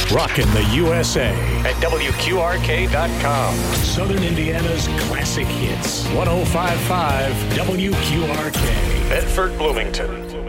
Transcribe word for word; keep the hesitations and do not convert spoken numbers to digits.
Rockin' the U S A at W Q R K dot com. Southern Indiana's classic hits. one oh five point five W Q R K. Bedford, Bloomington.